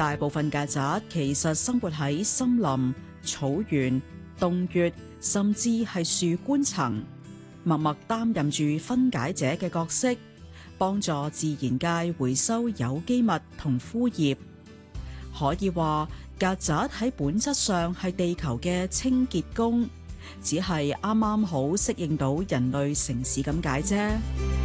大部分曱甴其實生活喺森林、草原、洞穴，甚至係樹冠層，默默擔任住分解者嘅角色，幫助自然界回收有機物同枯葉。可以話，曱甴喺本質上係地球嘅清潔工，只係啱啱好適應到人類城市咁解啫。